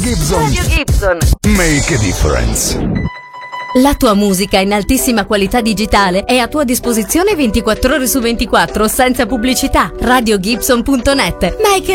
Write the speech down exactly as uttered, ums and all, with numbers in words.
Gibson. Radio Gibson. Make a difference. La tua musica in altissima qualità digitale è a tua disposizione ventiquattro ore su ventiquattro senza pubblicità. radio gibson punto net. Make a